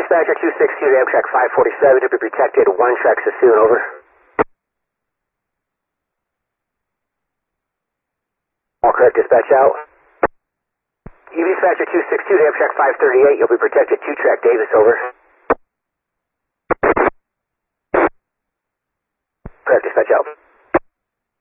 Dispatcher 262 to Amtrak 547 to be protected, 1 track Sassoon, over. All correct, dispatch out. EV Dispatcher 262 to Amtrak 538, you'll be protected, 2 track Davis, over.